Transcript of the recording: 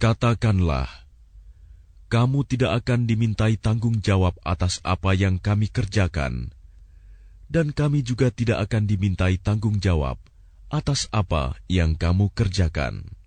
Katakanlah, kamu tidak akan dimintai tanggung jawab atas apa yang kami kerjakan, dan kami juga tidak akan dimintai tanggung jawab atas apa yang kamu kerjakan.